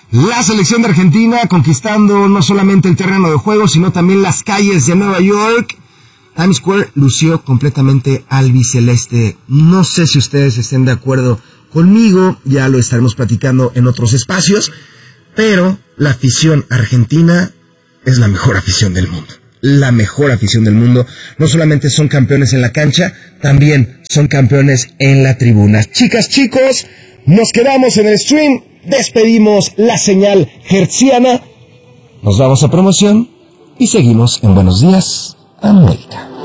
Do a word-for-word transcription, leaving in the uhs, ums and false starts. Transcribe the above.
La selección de Argentina conquistando no solamente el terreno de juego, sino también las calles de Nueva York. Times Square lució completamente albiceleste. No sé si ustedes estén de acuerdo conmigo, ya lo estaremos platicando en otros espacios, pero la afición argentina es la mejor afición del mundo. La mejor afición del mundo. No solamente son campeones en la cancha, también son campeones en la tribuna. Chicas, chicos, nos quedamos en el stream. Despedimos la señal hertziana, nos vamos a promoción y seguimos en Buenos Días América.